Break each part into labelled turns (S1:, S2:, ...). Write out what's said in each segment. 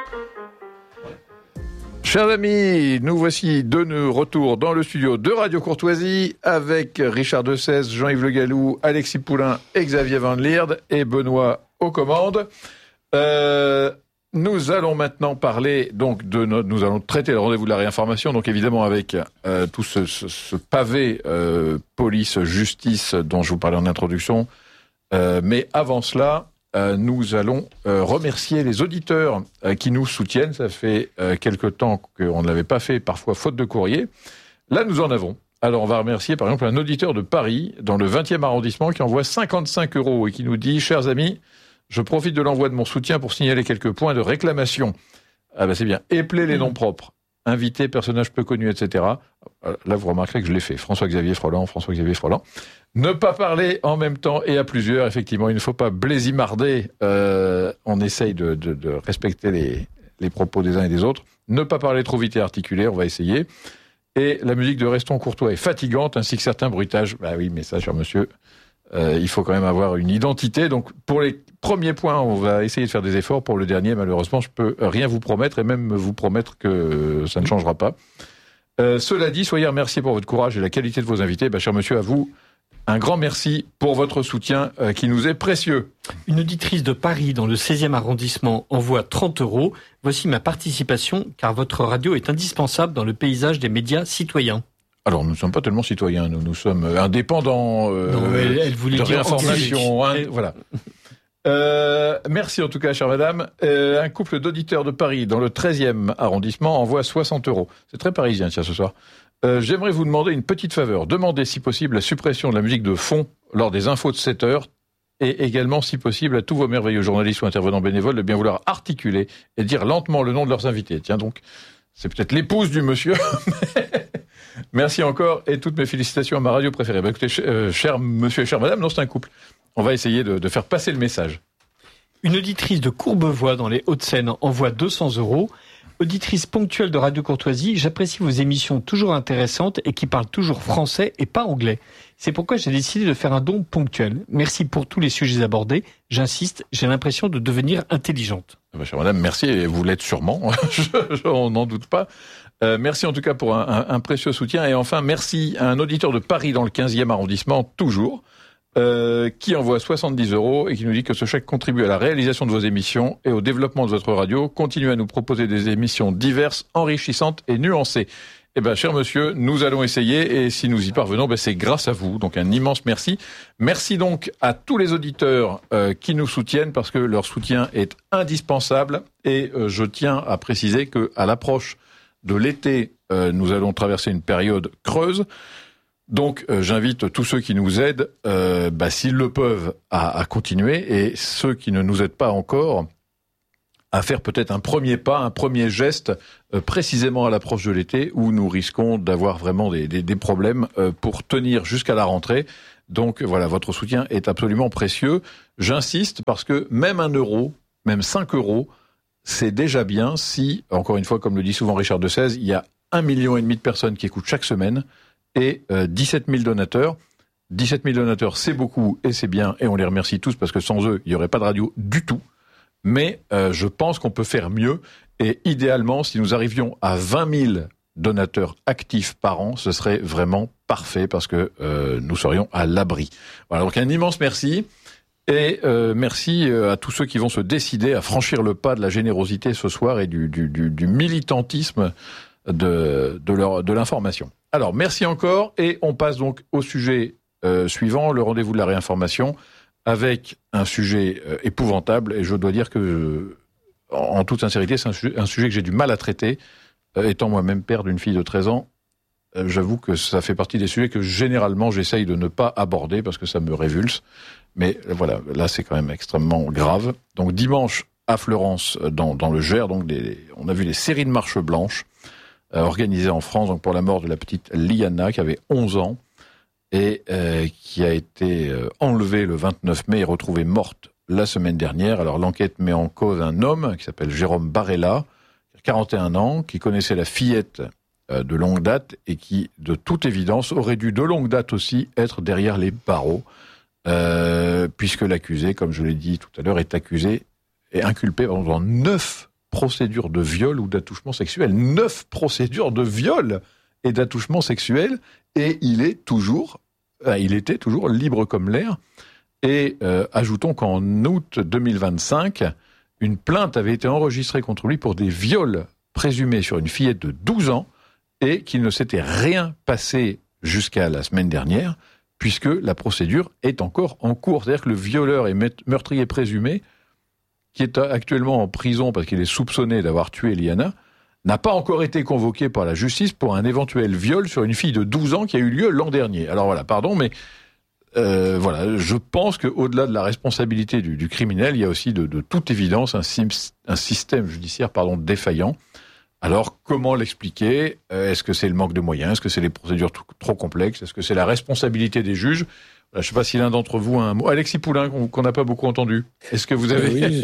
S1: Chers amis, nous voici de retour dans le studio de Radio Courtoisie avec Richard Dessès, Jean-Yves Le Gallou, Alexis Poulain et Xavier Van Lierde et Benoît aux commandes. Nous allons maintenant parler donc nous allons traiter le rendez-vous de la réinformation, donc évidemment avec tout ce pavé police-justice dont je vous parlais en introduction. Mais avant cela, nous allons remercier les auditeurs qui nous soutiennent. Ça fait quelque temps qu'on ne l'avait pas fait, parfois faute de courrier. Là, nous en avons. Alors, on va remercier par exemple un auditeur de Paris, dans le 20e arrondissement, qui envoie 55 € et qui nous dit « Chers amis, je profite de l'envoi de mon soutien pour signaler quelques points de réclamation. » Ah ben c'est bien. Épeler les noms propres, inviter personnages peu connus, etc. Là, vous remarquerez que je l'ai fait. François-Xavier Froland. Ne pas parler en même temps et à plusieurs, effectivement, il ne faut pas blaizimarder. On essaye de respecter les propos des uns et des autres. Ne pas parler trop vite et articuler, on va essayer. Et la musique de Restons Courtois est fatigante, ainsi que certains bruitages. Bah oui, mais ça, cher monsieur, il faut quand même avoir une identité. Donc, pour les premiers points, on va essayer de faire des efforts. Pour le dernier, malheureusement, je peux rien vous promettre et même vous promettre que ça ne changera pas. Cela dit, soyez remerciés pour votre courage et la qualité de vos invités. Bah, cher monsieur, à vous, un grand merci pour votre soutien qui nous est précieux.
S2: Une auditrice de Paris dans le 16e arrondissement envoie 30 €. Voici ma participation, car votre radio est indispensable dans le paysage des médias citoyens.
S1: Alors, nous ne sommes pas tellement citoyens, nous sommes indépendants
S2: non, elle voulait
S1: de
S2: dire
S1: réinformation. Voilà. Merci en tout cas, chère madame. Un couple d'auditeurs de Paris dans le 13e arrondissement envoie 60 €. C'est très parisien, tiens, ce soir. J'aimerais vous demander une petite faveur. Demandez, si possible, la suppression de la musique de fond lors des infos de 7 heures et également, si possible, à tous vos merveilleux journalistes ou intervenants bénévoles de bien vouloir articuler et dire lentement le nom de leurs invités. Tiens donc, c'est peut-être l'épouse du monsieur. Merci encore et toutes mes félicitations à ma radio préférée. Bah, écoutez, cher monsieur et chère madame, non, c'est un couple. On va essayer de faire passer le message.
S2: Une auditrice de Courbevoie dans les Hauts-de-Seine envoie 200 €. Auditrice ponctuelle de Radio Courtoisie, j'apprécie vos émissions toujours intéressantes et qui parlent toujours français et pas anglais. C'est pourquoi j'ai décidé de faire un don ponctuel. Merci pour tous les sujets abordés. J'insiste, j'ai l'impression de devenir intelligente.
S1: Chère madame, merci, et vous l'êtes sûrement, on n'en doute pas. Merci en tout cas pour un précieux soutien. Et enfin, merci à un auditeur de Paris dans le 15e arrondissement, toujours, qui envoie 70 € et qui nous dit que ce chèque contribue à la réalisation de vos émissions et au développement de votre radio. Continuez à nous proposer des émissions diverses, enrichissantes et nuancées. Eh ben, cher monsieur, nous allons essayer et si nous y parvenons, c'est grâce à vous. Donc un immense merci. Merci donc à tous les auditeurs qui nous soutiennent parce que leur soutien est indispensable et je tiens à préciser que à l'approche de l'été, nous allons traverser une période creuse. Donc, j'invite tous ceux qui nous aident, s'ils le peuvent, à continuer, et ceux qui ne nous aident pas encore, à faire peut-être un premier pas, un premier geste, précisément à l'approche de l'été, où nous risquons d'avoir vraiment des problèmes pour tenir jusqu'à la rentrée. Donc voilà, votre soutien est absolument précieux. J'insiste parce que même 1 €, même 5 €, c'est déjà bien si, encore une fois, comme le dit souvent Richard Dessès, il y a 1,5 million de personnes qui écoutent chaque semaine, et 17 000 donateurs. 17 000 donateurs, c'est beaucoup et c'est bien, et on les remercie tous parce que sans eux, il n'y aurait pas de radio du tout. Mais je pense qu'on peut faire mieux, et idéalement, si nous arrivions à 20 000 donateurs actifs par an, ce serait vraiment parfait parce que nous serions à l'abri. Voilà, donc un immense merci. Et merci à tous ceux qui vont se décider à franchir le pas de la générosité ce soir et du militantisme de l'information. Alors, merci encore, et on passe donc au sujet suivant, le rendez-vous de la réinformation, avec un sujet épouvantable, et je dois dire que, en toute sincérité, c'est un sujet que j'ai du mal à traiter, étant moi-même père d'une fille de 13 ans, j'avoue que ça fait partie des sujets que généralement j'essaye de ne pas aborder, parce que ça me révulse, mais voilà, là c'est quand même extrêmement grave. Donc dimanche, à Fleurance, dans le Gers, donc on a vu les séries de marches blanches, organisée en France donc pour la mort de la petite Liana qui avait 11 ans et qui a été enlevée le 29 mai et retrouvée morte la semaine dernière. Alors l'enquête met en cause un homme qui s'appelle Jérôme Barella, 41 ans, qui connaissait la fillette de longue date et qui, de toute évidence, aurait dû de longue date aussi être derrière les barreaux, puisque l'accusé, comme je l'ai dit tout à l'heure, est accusé et inculpé dans 9 procédures de viol ou d'attouchement sexuel. 9 procédures de viol et d'attouchement sexuel, et il était toujours libre comme l'air. Et ajoutons qu'en août 2025, une plainte avait été enregistrée contre lui pour des viols présumés sur une fillette de 12 ans, et qu'il ne s'était rien passé jusqu'à la semaine dernière, puisque la procédure est encore en cours. C'est-à-dire que le violeur et meurtrier présumé, qui est actuellement en prison parce qu'il est soupçonné d'avoir tué Liana, n'a pas encore été convoqué par la justice pour un éventuel viol sur une fille de 12 ans qui a eu lieu l'an dernier. Alors voilà, pardon, mais je pense qu'au-delà de la responsabilité du criminel, il y a aussi de toute évidence un système judiciaire défaillant. Alors, comment l'expliquer ? Est-ce que c'est le manque de moyens ? Est-ce que c'est les procédures trop complexes ? Est-ce que c'est la responsabilité des juges ? Je ne sais pas si l'un d'entre vous a un mot. Alexis Poulain, qu'on n'a pas beaucoup entendu. Est-ce que vous avez...
S3: Oui,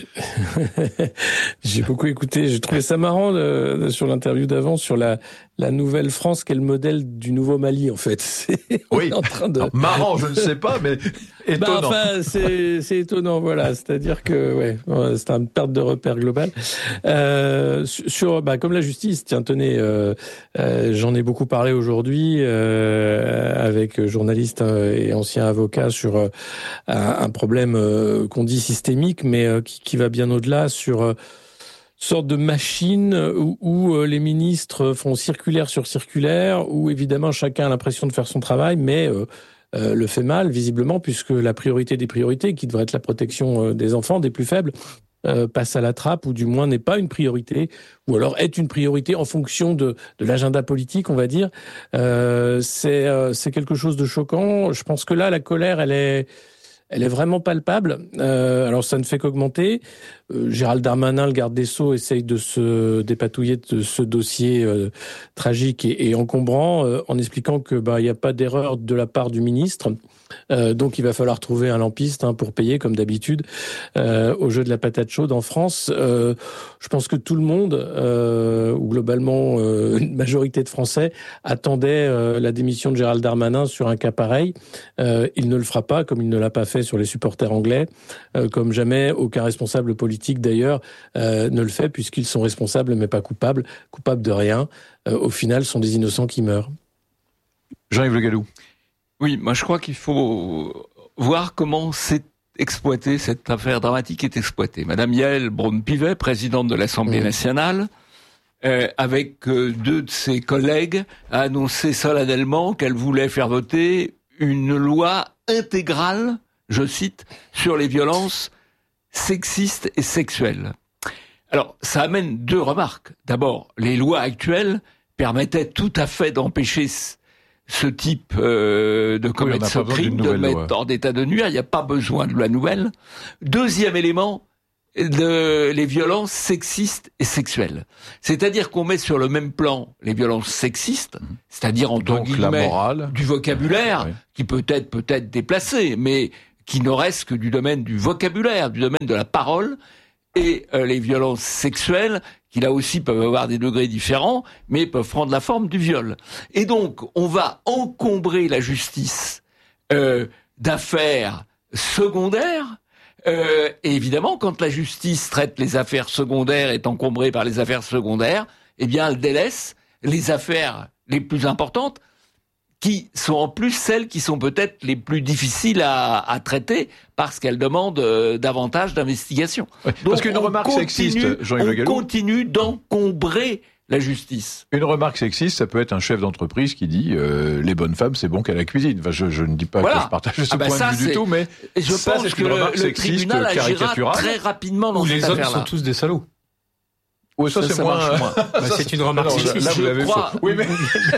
S3: j'ai beaucoup écouté. J'ai trouvé ça marrant sur l'interview d'avant, sur la nouvelle France, qui est le modèle du nouveau Mali, en fait.
S1: Oui, en train de... marrant, je ne sais pas, mais étonnant.
S3: C'est étonnant, voilà. C'est-à-dire que, c'est une perte de repère globale. Comme la justice, tenez, j'en ai beaucoup parlé aujourd'hui avec journalistes et anciens avocats sur un problème qu'on dit systémique, mais qui va bien au-delà, sur sorte de machine où les ministres font circulaire sur circulaire, où évidemment chacun a l'impression de faire son travail, mais le fait mal, visiblement, puisque la priorité des priorités, qui devrait être la protection des enfants, des plus faibles, passe à la trappe, ou du moins n'est pas une priorité, ou alors est une priorité en fonction de l'agenda politique, on va dire. C'est quelque chose de choquant. Je pense que là, la colère, elle est vraiment palpable. Alors ça ne fait qu'augmenter. Gérald Darmanin, le garde des Sceaux, essaye de se dépatouiller de ce dossier tragique et encombrant, en expliquant que il n'y a pas d'erreur de la part du ministre. Donc il va falloir trouver un lampiste pour payer, comme d'habitude, au jeu de la patate chaude en France. Je pense que tout le monde, ou globalement une majorité de Français, attendait la démission de Gérald Darmanin sur un cas pareil. Il ne le fera pas, comme il ne l'a pas fait sur les supporters anglais, comme jamais aucun responsable politique d'ailleurs ne le fait, puisqu'ils sont responsables mais pas coupables de rien. Au final, ce sont des innocents qui meurent.
S1: Jean-Yves Le Gallou.
S4: Oui, moi je crois qu'il faut voir comment cette affaire dramatique est exploitée. Madame Yaël Braun-Pivet, présidente de l'Assemblée nationale, avec deux de ses collègues, a annoncé solennellement qu'elle voulait faire voter une loi intégrale, je cite, sur les violences sexistes et sexuelles. Alors, ça amène deux remarques. D'abord, les lois actuelles permettaient tout à fait d'empêcher ce type de commettre ce crime, de mettre hors d'état de nuire. Il n'y a pas besoin de loi nouvelle. Deuxième élément, les violences sexistes et sexuelles. C'est-à-dire qu'on met sur le même plan les violences sexistes, c'est-à-dire entre guillemets du vocabulaire, qui peut être déplacé, mais qui ne reste que du domaine du vocabulaire, du domaine de la parole, et les violences sexuelles, qui là aussi peuvent avoir des degrés différents, mais peuvent prendre la forme du viol. Et donc, on va encombrer la justice d'affaires secondaires. Et évidemment, quand la justice traite les affaires secondaires, est encombrée par les affaires secondaires, eh bien, elle délaisse les affaires les plus importantes, qui sont en plus celles qui sont peut-être les plus difficiles à traiter, parce qu'elles demandent davantage d'investigation.
S1: Ouais, parce qu'une remarque sexiste, Jean-Yves Le Gallou,
S4: on continue d'encombrer la justice.
S1: Une remarque sexiste, ça peut être un chef d'entreprise qui dit les bonnes femmes, c'est bon qu'à la cuisine. Enfin, je ne dis pas que je partage ce point de vue du tout, mais
S4: je pense que le tribunal agira très rapidement dans cette affaire-là.
S2: Les hommes sont tous des salauds.
S1: Oui, ça c'est moins.
S2: C'est une remarque sexiste.
S1: Là, vous l'avez faux. Oui, mais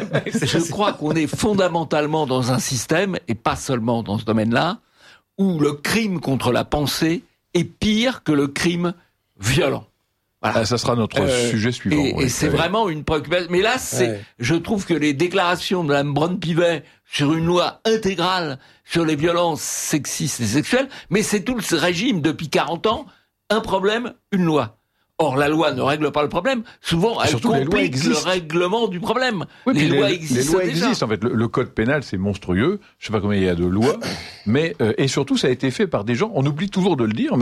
S4: je crois qu'on est fondamentalement dans un système, et pas seulement dans ce domaine-là, où le crime contre la pensée est pire que le crime violent. Voilà.
S1: Ça sera notre sujet suivant.
S4: Et c'est vraiment une préoccupation. Mais là, je trouve que les déclarations de Mme Braun-Pivet sur une loi intégrale sur les violences sexistes et sexuelles, mais c'est tout ce régime depuis 40 ans, un problème, une loi. Or, la loi ne règle pas le problème. Souvent, elle complique le règlement du problème.
S1: Oui,
S4: les lois existent déjà.
S1: En fait, le code pénal, c'est monstrueux. Je sais pas combien il y a de lois, mais et surtout, ça a été fait par des gens. On oublie toujours de le dire, mais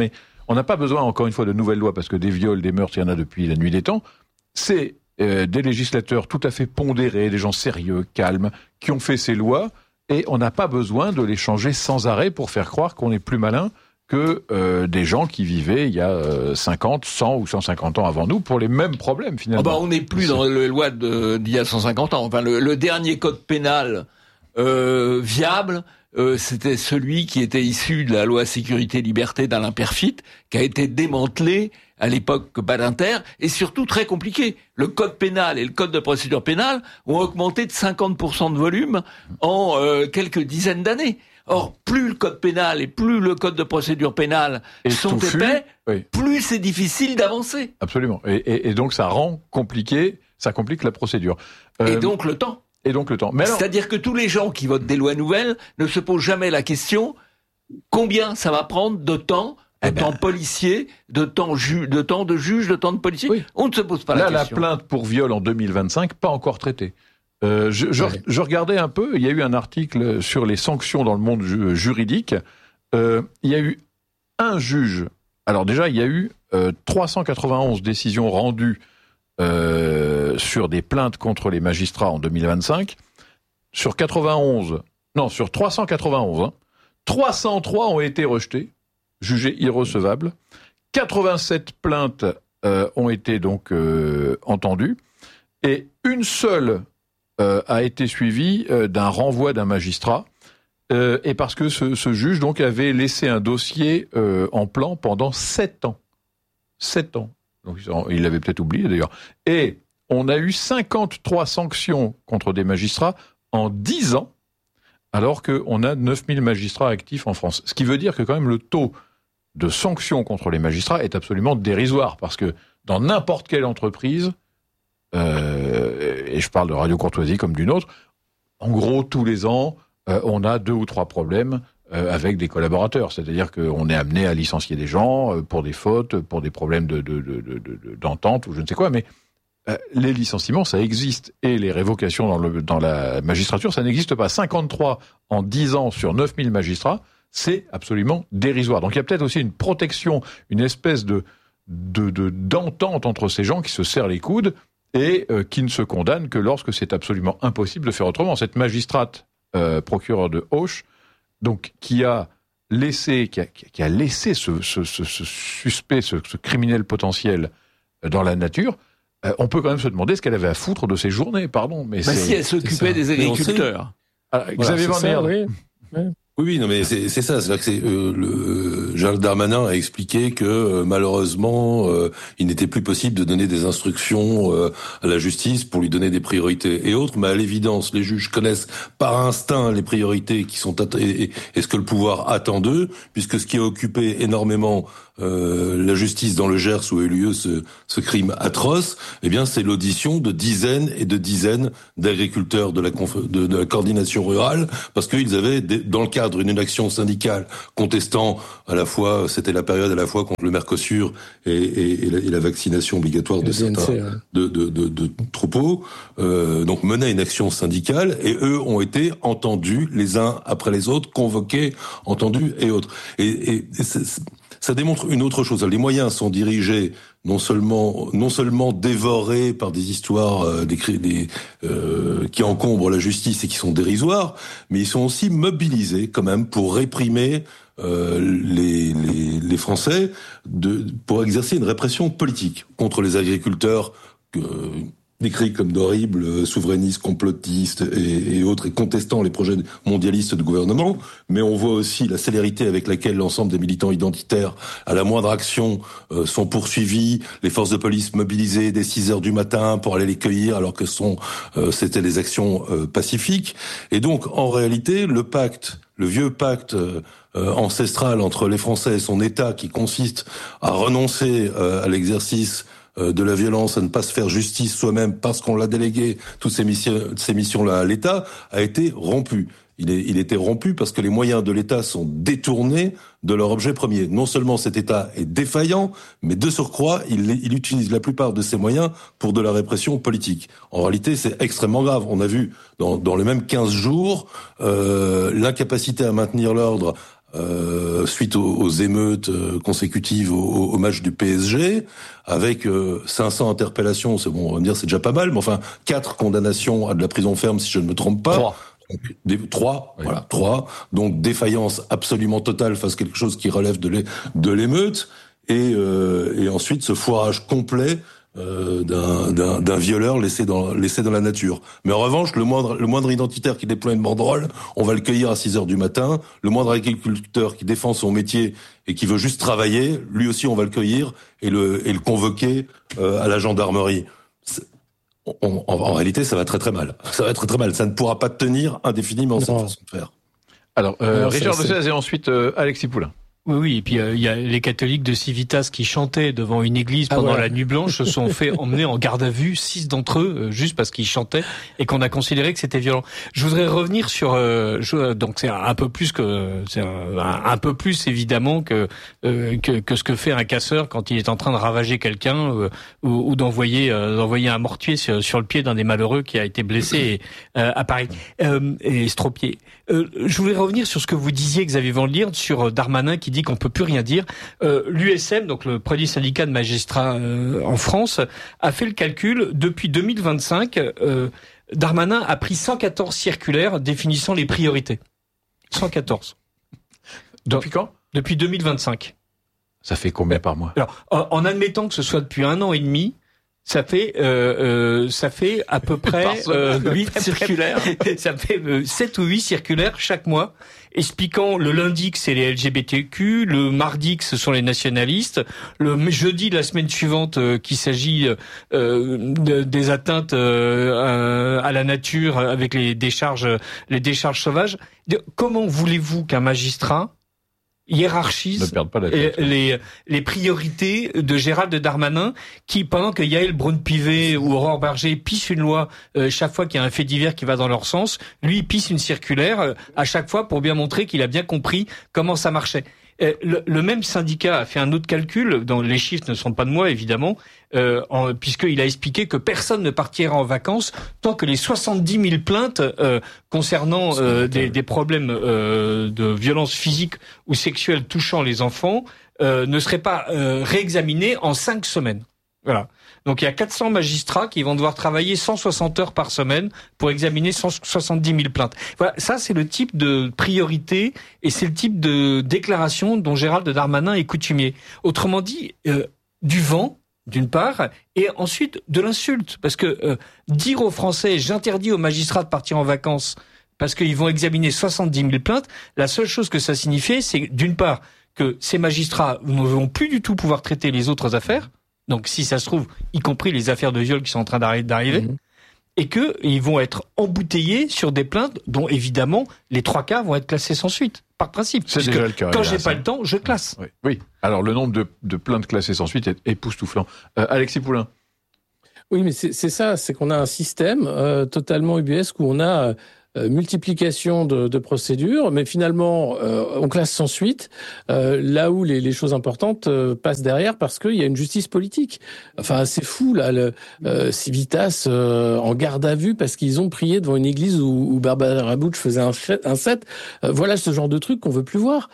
S1: On n'a pas besoin, encore une fois, de nouvelles lois, parce que des viols, des meurtres, il y en a depuis la nuit des temps. C'est des législateurs tout à fait pondérés, des gens sérieux, calmes, qui ont fait ces lois, et on n'a pas besoin de les changer sans arrêt pour faire croire qu'on est plus malin que des gens qui vivaient il y a 50, 100 ou 150 ans avant nous pour les mêmes problèmes, finalement.
S4: On n'est plus dans les lois d'il y a 150 ans. Enfin, le dernier code pénal viable, c'était celui qui était issu de la loi sécurité-liberté d'Alain Peyrefitte, qui a été démantelé à l'époque Badinter, et surtout très compliqué. Le code pénal et le code de procédure pénale ont augmenté de 50% de volume en quelques dizaines d'années. Or, plus le code pénal et plus le code de procédure pénale sont épais, plus c'est difficile d'avancer.
S1: Absolument. Et donc ça rend compliqué, ça complique la procédure.
S4: Et donc le temps.
S1: Mais alors...
S4: C'est-à-dire que tous les gens qui votent des lois nouvelles ne se posent jamais la question combien ça va prendre de temps, temps policier, de temps de juge, de temps de policier. Oui. On ne se pose pas la question.
S1: Là, la plainte pour viol en 2025, pas encore traitée. Je regardais un peu, il y a eu un article sur les sanctions dans le monde juridique. Il y a eu un juge. Alors déjà, il y a eu 391 décisions rendues sur des plaintes contre les magistrats en 2025. Sur 391, 303 ont été rejetées, jugées irrecevables. 87 plaintes ont été donc entendues. Et une seule a été suivie d'un renvoi d'un magistrat. Et parce que ce juge donc avait laissé un dossier en plan pendant 7 ans. 7 ans. Donc, il l'avait peut-être oublié d'ailleurs. Et on a eu 53 sanctions contre des magistrats en 10 ans, alors qu'on a 9000 magistrats actifs en France. Ce qui veut dire que quand même le taux de sanctions contre les magistrats est absolument dérisoire, parce que dans n'importe quelle entreprise, et je parle de Radio Courtoisie comme d'une autre, en gros, tous les ans, on a 2 ou 3 problèmes avec des collaborateurs. C'est-à-dire qu'on est amené à licencier des gens pour des fautes, pour des problèmes d'entente ou je ne sais quoi, mais les licenciements, ça existe. Et les révocations dans la magistrature, ça n'existe pas. 53 en 10 ans sur 9000 magistrats, c'est absolument dérisoire. Donc il y a peut-être aussi une protection, une espèce d'entente entre ces gens qui se serrent les coudes et qui ne se condamnent que lorsque c'est absolument impossible de faire autrement. Cette magistrate, procureure de Auch, donc qui a laissé ce suspect, ce criminel potentiel dans la nature, on peut quand même se demander ce qu'elle avait à foutre de ses journées, pardon. Mais
S4: si elle s'occupait des agriculteurs.
S1: Xavier Van Merde.
S5: Oui, non, mais c'est ça. C'est-à-dire que Gérald Darmanin a expliqué que malheureusement, il n'était plus possible de donner des instructions à la justice pour lui donner des priorités et autres. Mais à l'évidence, les juges connaissent par instinct les priorités qui sont et ce que le pouvoir attend d'eux, puisque ce qui a occupé énormément la justice dans le Gers où a eu lieu ce crime atroce, eh bien, c'est l'audition de dizaines et de dizaines d'agriculteurs de la coordination rurale, parce qu'ils avaient, dans le cadre d'une action syndicale contestant à la fois, c'était la période à la fois contre le Mercosur et la vaccination obligatoire de certains de troupeaux, donc menaient une action syndicale et eux ont été entendus les uns après les autres, convoqués, entendus et autres. Et ça démontre une autre chose. Les moyens sont dirigés non seulement dévorés par des histoires qui encombrent la justice et qui sont dérisoires, mais ils sont aussi mobilisés quand même pour réprimer les Français, pour exercer une répression politique contre les agriculteurs décrits comme d'horribles souverainistes, complotistes et autres, et contestant les projets mondialistes du gouvernement. Mais on voit aussi la célérité avec laquelle l'ensemble des militants identitaires, à la moindre action, sont poursuivis, les forces de police mobilisées dès 6 heures du matin pour aller les cueillir, alors que c'était des actions pacifiques. Et donc, en réalité, le vieux pacte ancestral entre les Français et son État, qui consiste à renoncer à l'exercice de la violence, à ne pas se faire justice soi-même parce qu'on l'a délégué, toutes ces missions-là à l'État, a été rompu. Il était rompu parce que les moyens de l'État sont détournés de leur objet premier. Non seulement cet État est défaillant, mais de surcroît, il utilise la plupart de ses moyens pour de la répression politique. En réalité, c'est extrêmement grave. On a vu dans les mêmes 15 jours l'incapacité à maintenir l'ordre suite aux émeutes consécutives au match du PSG, avec 500 interpellations. C'est bon, on va me dire c'est déjà pas mal, mais enfin 4 condamnations à de la prison ferme si je ne me trompe pas. 3.
S1: Oui.
S5: Voilà, 3. Donc défaillance absolument totale face à quelque chose qui relève de l'émeute, et ensuite ce foirage complet d'un violeur laissé dans la nature. Mais en revanche, le moindre identitaire qui déploie une banderole, on va le cueillir à 6 heures du matin. Le moindre agriculteur qui défend son métier et qui veut juste travailler, lui aussi on va le cueillir et le convoquer à la gendarmerie. En réalité, ça va très très mal. Ça va très très mal. Ça ne pourra pas tenir indéfiniment cette façon de faire.
S1: Alors, Richard de Sèze et ensuite Alexis Poulain.
S2: Oui, et puis il y a les catholiques de Civitas qui chantaient devant une église pendant la nuit blanche, se sont fait emmener en garde à vue, 6 d'entre eux, juste parce qu'ils chantaient et qu'on a considéré que c'était violent. Je voudrais revenir sur donc c'est un peu plus évidemment que ce que fait un casseur quand il est en train de ravager quelqu'un ou d'envoyer un mortier sur le pied d'un des malheureux qui a été blessé à Paris et estropié. Je voulais revenir sur ce que vous disiez, Xavier Van Lierde, sur Darmanin qui dit qu'on peut plus rien dire. L'USM, donc le premier syndicat de magistrats en France, a fait le calcul. Depuis 2025, Darmanin a pris 114 circulaires définissant les priorités. 114.
S1: Depuis quand ?
S2: Depuis 2025.
S1: Ça fait combien par mois ?
S2: Alors, en admettant que ce soit depuis 1 an et demi, ça fait à peu près 8 circulaires. Ça fait 7 ou 8 circulaires chaque mois, expliquant le lundi que c'est les LGBTQ, le mardi que ce sont les nationalistes, le jeudi de la semaine suivante qu'il s'agit des atteintes à la nature avec les décharges sauvages. Comment voulez-vous qu'un magistrat hiérarchise les priorités de Gérald Darmanin qui, pendant que Yaël Braun-Pivet ou Aurore Berger pissent une loi chaque fois qu'il y a un fait divers qui va dans leur sens, lui il pisse une circulaire à chaque fois pour bien montrer qu'il a bien compris comment ça marchait. Le même syndicat a fait un autre calcul, dont les chiffres ne sont pas de moi évidemment, puisqu'il a expliqué que personne ne partira en vacances tant que les 70 000 plaintes concernant des problèmes de violence physique ou sexuelle touchant les enfants ne seraient pas réexaminées en 5 semaines. Voilà. Donc il y a 400 magistrats qui vont devoir travailler 160 heures par semaine pour examiner 170 000 plaintes. Voilà, ça c'est le type de priorité et c'est le type de déclaration dont Gérald Darmanin est coutumier. Autrement dit, du vent, d'une part, et ensuite de l'insulte. Parce que dire aux Français « j'interdis aux magistrats de partir en vacances » parce qu'ils vont examiner 70 000 plaintes, la seule chose que ça signifiait, c'est d'une part que ces magistrats ne vont plus du tout pouvoir traiter les autres affaires, donc si ça se trouve, y compris les affaires de viol qui sont en train d'arriver, et qu'ils vont être embouteillés sur des plaintes dont évidemment les 3/4 vont être classés sans suite, par principe.
S1: C'est déjà le cas.
S2: Quand j'ai pas le temps, je classe.
S1: Oui. Alors le nombre de plaintes classées sans suite est époustouflant. Alexis Poulain.
S3: Oui, mais c'est ça, c'est qu'on a un système totalement ubuesque où on a multiplication de procédures, mais finalement on classe sans suite là où les choses importantes passent derrière parce qu'il y a une justice politique. Enfin, c'est fou là, Civitas en garde à vue parce qu'ils ont prié devant une église où Barbara Bush faisait un set. Voilà ce genre de truc qu'on veut plus voir.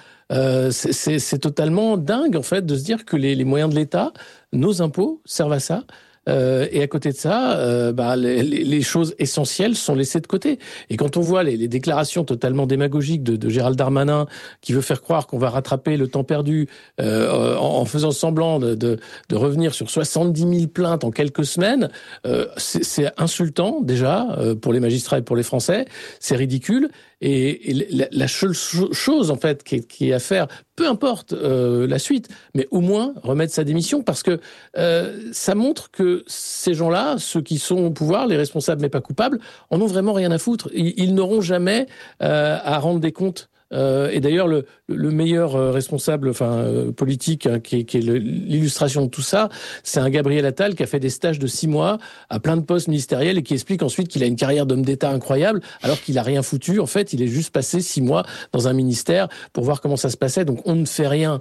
S3: C'est totalement dingue en fait de se dire que les moyens de l'État, nos impôts servent à ça. Et à côté de ça, les choses essentielles sont laissées de côté. Et quand on voit les déclarations totalement démagogiques de Gérald Darmanin, qui veut faire croire qu'on va rattraper le temps perdu en faisant semblant de revenir sur 70 000 plaintes en quelques semaines, c'est insultant déjà pour les magistrats et pour les Français. C'est ridicule. Et la seule chose en fait qui est à faire, peu importe la suite, mais au moins remettre sa démission parce que ça montre que ces gens-là, ceux qui sont au pouvoir, les responsables mais pas coupables, en ont vraiment rien à foutre. Ils n'auront jamais à rendre des comptes. Et d'ailleurs, le meilleur responsable, politique, qui est l'illustration de tout ça, c'est un Gabriel Attal qui a fait des stages de 6 mois à plein de postes ministériels et qui explique ensuite qu'il a une carrière d'homme d'État incroyable, alors qu'il a rien foutu. En fait, il est juste passé 6 mois dans un ministère pour voir comment ça se passait. Donc, on ne fait rien.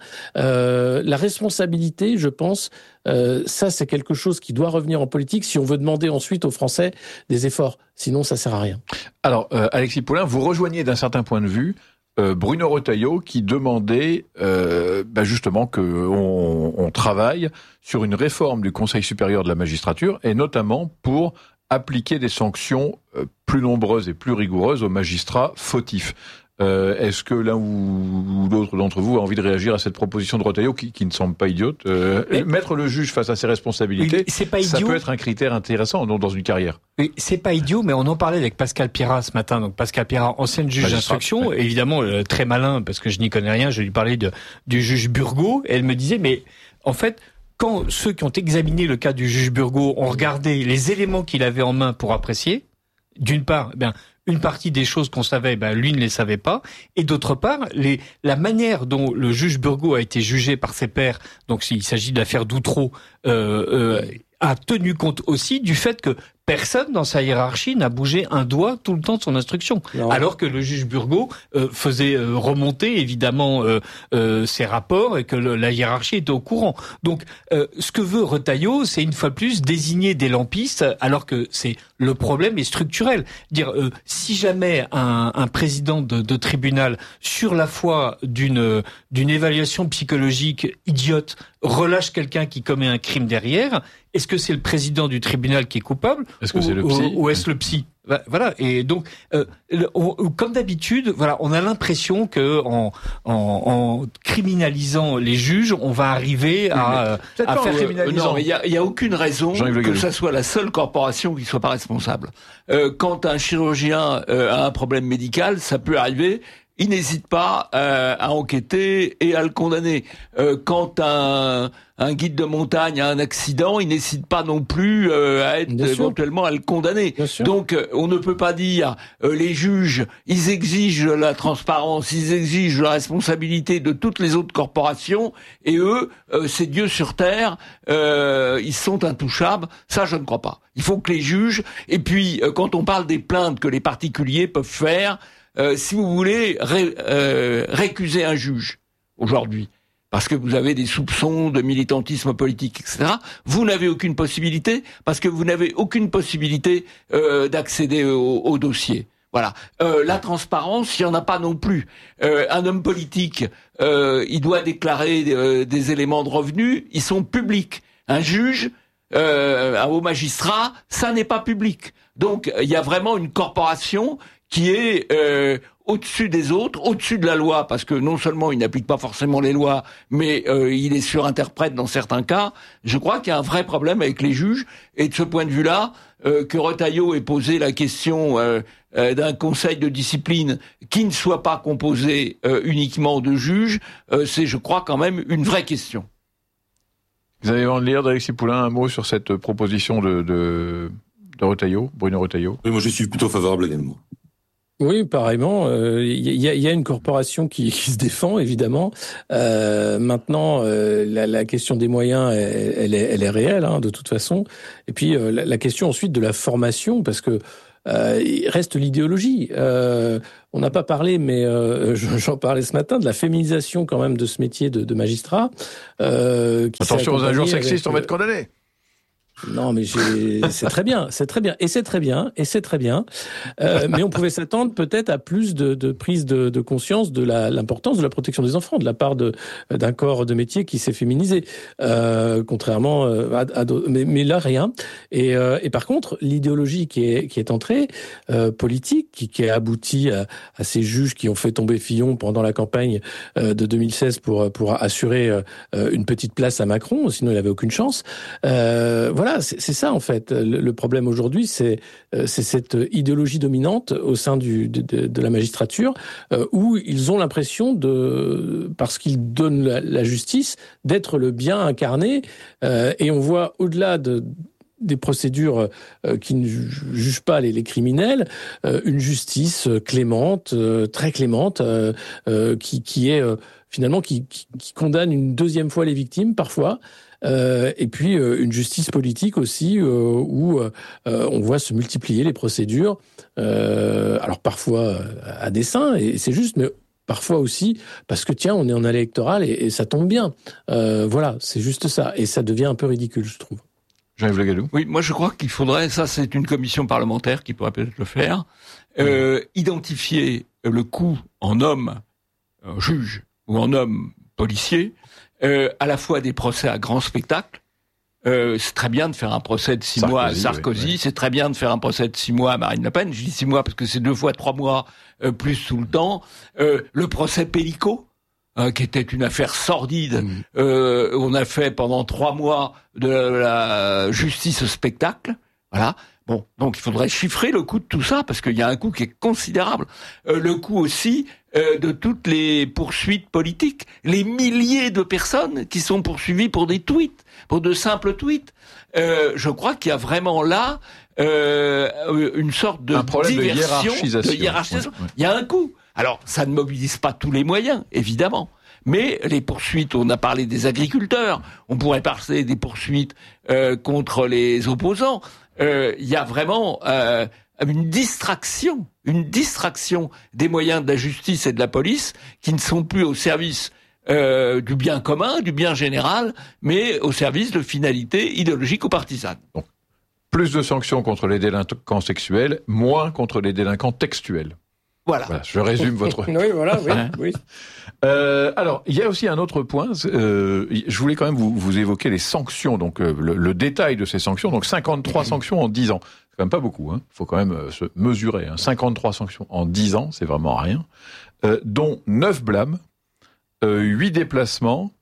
S3: La responsabilité, je pense, ça, c'est quelque chose qui doit revenir en politique si on veut demander ensuite aux Français des efforts. Sinon, ça sert à rien.
S1: Alors, Alexis Poulain, vous rejoignez d'un certain point de vue Bruno Retailleau qui demandait justement qu'on travaille sur une réforme du Conseil supérieur de la magistrature et notamment pour appliquer des sanctions plus nombreuses et plus rigoureuses aux magistrats fautifs. Est-ce que l'un ou l'autre d'entre vous a envie de réagir à cette proposition de Retailleau qui ne semble pas idiote mettre le juge face à ses responsabilités,
S2: c'est pas idiot.
S1: Ça peut être un critère intéressant dans une carrière.
S2: Oui, c'est pas idiot, mais on en parlait avec Pascal Pirat ce matin. Donc Pascal Pirat, ancienne juge d'instruction, ouais. Évidemment très malin parce que je n'y connais rien. Je lui parlais du juge Burgot et elle me disait mais en fait quand ceux qui ont examiné le cas du juge Burgot ont regardé les éléments qu'il avait en main pour apprécier, d'une part, une partie des choses qu'on savait, lui ne les savait pas, et d'autre part, la manière dont le juge Burgot a été jugé par ses pairs, donc s'il s'agit de l'affaire Doutreau, a tenu compte aussi du fait que personne dans sa hiérarchie n'a bougé un doigt tout le temps de son instruction. Non. Alors que le juge Burgot faisait remonter évidemment ses rapports et que la hiérarchie était au courant. Donc ce que veut Retailleau, c'est une fois de plus désigner des lampistes alors que le problème est structurel. Dire si jamais un président de tribunal sur la foi d'une évaluation psychologique idiote relâche quelqu'un qui commet un crime derrière, est-ce que c'est le président du tribunal qui est coupable?
S1: Est-ce que c'est le psy?
S2: Ou est-ce le psy? Voilà. Et donc, comme d'habitude, voilà, on a l'impression que en criminalisant les juges, on va arriver à faire criminalisant.
S4: Non, mais il y a aucune raison que ça soit la seule corporation qui soit pas responsable. Quand un chirurgien a un problème médical, ça peut arriver. Il n'hésite pas à enquêter et à le condamner. Quand un guide de montagne a un accident, il n'hésite pas non plus à être éventuellement à le condamner. Donc on ne peut pas dire les juges, ils exigent la transparence, ils exigent la responsabilité de toutes les autres corporations et eux, c'est Dieu sur terre, ils sont intouchables. Ça, je ne crois pas. Il faut que les juges, et puis quand on parle des plaintes que les particuliers peuvent faire, si vous voulez récuser un juge aujourd'hui, parce que vous avez des soupçons de militantisme politique, etc., vous n'avez aucune possibilité, parce que vous n'avez aucune possibilité d'accéder au dossier. Voilà. La transparence, il n'y en a pas non plus. Un homme politique, il doit déclarer des éléments de revenus, ils sont publics. Un juge, un haut magistrat, ça n'est pas public. Donc, il y a vraiment une corporation qui est au-dessus des autres, au-dessus de la loi, parce que non seulement il n'applique pas forcément les lois, mais il est surinterprète dans certains cas. Je crois qu'il y a un vrai problème avec les juges, et de ce point de vue-là, que Retailleau ait posé la question d'un conseil de discipline qui ne soit pas composé uniquement de juges, c'est, je crois, quand même une vraie question.
S1: Vous avez envie de lire d'Alexis Poulain un mot sur cette proposition de Retailleau, Bruno Retailleau?
S5: Oui, moi je suis plutôt favorable également.
S3: Oui, pareillement. Il y a une corporation qui se défend, évidemment. Maintenant, la question des moyens, elle est réelle, de toute façon. Et puis la question ensuite de la formation, parce que il reste l'idéologie. On n'a pas parlé, mais j'en parlais ce matin, de la féminisation quand même de ce métier de magistrat.
S1: Attention aux injures sexistes, on va être condamné.
S3: Non, mais c'est très bien, et c'est très bien. Mais on pouvait s'attendre peut-être à plus de prise de conscience de l'importance de la protection des enfants de la part d'un corps de métier qui s'est féminisé, contrairement à d'autres. Mais là, rien. Et par contre, l'idéologie qui est entrée, politique, qui a abouti à ces juges qui ont fait tomber Fillon pendant la campagne de 2016 pour assurer une petite place à Macron, sinon il n'avait aucune chance. Voilà, c'est ça en fait. Le problème aujourd'hui, c'est cette idéologie dominante au sein de la magistrature, où ils ont l'impression parce qu'ils donnent la justice, d'être le bien incarné, et on voit au-delà des procédures qui ne jugent pas les criminels, une justice clémente, très clémente, qui est finalement qui condamne une deuxième fois les victimes parfois. Et puis une justice politique aussi où on voit se multiplier les procédures, alors parfois à dessein, et c'est juste, mais parfois aussi parce que tiens, on est en année électorale et ça tombe bien. Voilà, c'est juste ça, et ça devient un peu ridicule, je trouve.
S1: Jean-Yves Le Gallou.
S4: Oui, moi je crois qu'il faudrait, ça c'est une commission parlementaire qui pourrait peut-être le faire, identifier le coût en homme juge ou en homme policier, à la fois des procès à grand spectacle. C'est très bien de faire un procès de 6 mois à Sarkozy, oui. C'est très bien de faire un procès de 6 mois à Marine Le Pen. Je dis 6 mois parce que c'est 2 fois 3 mois plus tout le temps. Le procès Pellico, qui était une affaire sordide, on a fait pendant 3 mois de la justice au spectacle. Voilà. Bon, donc il faudrait chiffrer le coût de tout ça parce qu'il y a un coût qui est considérable. Le coût aussi de toutes les poursuites politiques, les milliers de personnes qui sont poursuivies pour des tweets, pour de simples tweets. Je crois qu'il y a vraiment là une sorte de
S1: de
S4: hiérarchisation. Il y a un coût. Alors, ça ne mobilise pas tous les moyens, évidemment. Mais les poursuites, on a parlé des agriculteurs, on pourrait parler des poursuites contre les opposants. Il y a vraiment une distraction des moyens de la justice et de la police qui ne sont plus au service du bien commun, du bien général, mais au service de finalités idéologiques ou partisanes.
S1: Donc, plus de sanctions contre les délinquants sexuels, moins contre les délinquants textuels.
S4: Voilà,
S1: je résume votre...
S3: Oui.
S1: Alors, il y a aussi un autre point. Je voulais quand même vous évoquer les sanctions, donc le détail de ces sanctions. Donc 53 sanctions en 10 ans. C'est quand même pas beaucoup. Il faut quand même se mesurer. 53 sanctions en 10 ans, c'est vraiment rien. Dont 9 blâmes, 8 déplacements,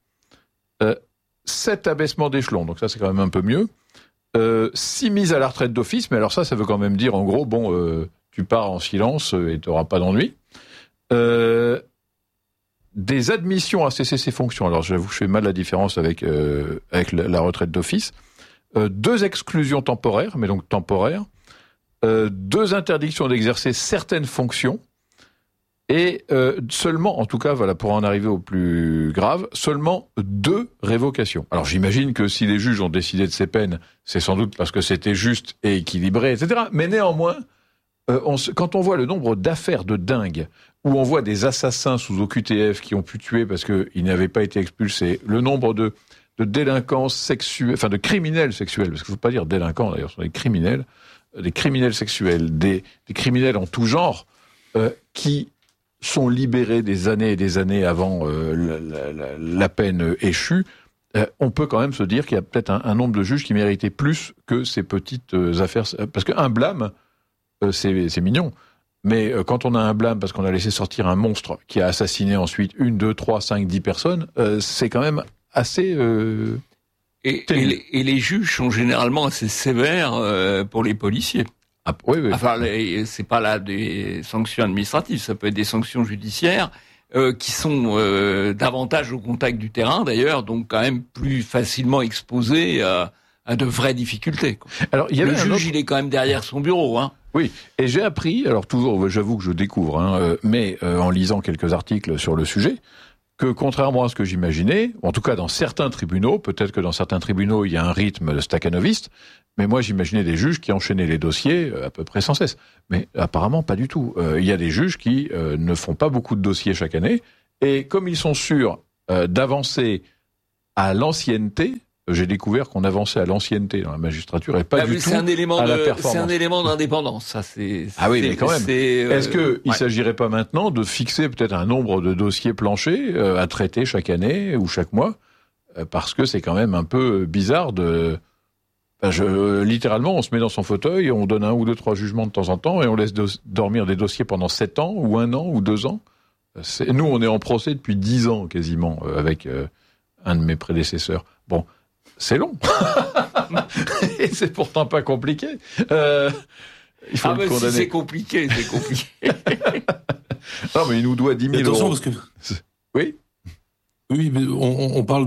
S1: 7 abaissements d'échelon. Donc ça, c'est quand même un peu mieux. 6 mises à la retraite d'office. Mais alors ça veut quand même dire, en gros, tu pars en silence et tu n'auras pas d'ennui. Des admissions à cesser ses fonctions. Alors, j'avoue, je fais mal la différence avec la retraite d'office. 2 exclusions temporaires, mais donc temporaires. 2 interdictions d'exercer certaines fonctions. Et seulement, en tout cas, voilà, pour en arriver au plus grave, seulement 2 révocations. Alors, j'imagine que si les juges ont décidé de ces peines, c'est sans doute parce que c'était juste et équilibré, etc. Mais néanmoins, quand on voit le nombre d'affaires de dingue, où on voit des assassins sous OQTF qui ont pu tuer parce qu'ils n'avaient pas été expulsés, le nombre de délinquants sexuels, enfin de criminels sexuels, parce qu'il ne faut pas dire délinquants d'ailleurs, ce sont des criminels sexuels, des criminels en tout genre, qui sont libérés des années et des années avant la peine échue, on peut quand même se dire qu'il y a peut-être un nombre de juges qui méritaient plus que ces petites affaires. Parce qu'un blâme, c'est mignon. Mais quand on a un blâme parce qu'on a laissé sortir un monstre qui a assassiné ensuite 1, 2, 3, 5, 10 personnes, c'est quand même assez...
S4: Et les juges sont généralement assez sévères pour les policiers.
S1: Ah, oui.
S4: Enfin, c'est pas là des sanctions administratives, ça peut être des sanctions judiciaires qui sont davantage au contact du terrain d'ailleurs, donc quand même plus facilement exposés à de vraies difficultés. Alors, le juge, il est quand même derrière son bureau, hein.
S1: Oui, et j'ai appris, alors toujours, j'avoue que je découvre, mais en lisant quelques articles sur le sujet, que contrairement à ce que j'imaginais, en tout cas dans certains tribunaux, peut-être que dans certains tribunaux il y a un rythme staccanoviste, mais moi j'imaginais des juges qui enchaînaient les dossiers à peu près sans cesse. Mais apparemment pas du tout. Il y a des juges qui ne font pas beaucoup de dossiers chaque année, et comme ils sont sûrs d'avancer à l'ancienneté, j'ai découvert qu'on avançait à l'ancienneté dans la magistrature et pas du tout à la performance.
S4: C'est un élément d'indépendance, ça.
S1: Ah oui, mais quand même. Est-ce qu'il s'agirait pas maintenant de fixer peut-être un nombre de dossiers planchers à traiter chaque année ou chaque mois, parce que c'est quand même un peu bizarre de... littéralement, on se met dans son fauteuil, on donne 1 ou 2, 3 jugements de temps en temps et on laisse dormir des dossiers pendant 7 ans ou 1 an ou 2 ans. Nous, on est en procès depuis 10 ans quasiment avec un de mes prédécesseurs. Bon. C'est long. Et c'est pourtant pas compliqué. Il faut le condamner.
S4: Si c'est compliqué.
S1: Non, mais il nous doit 10 000
S5: attention,
S1: euros.
S5: Parce que...
S1: Oui.
S5: Oui, mais on parle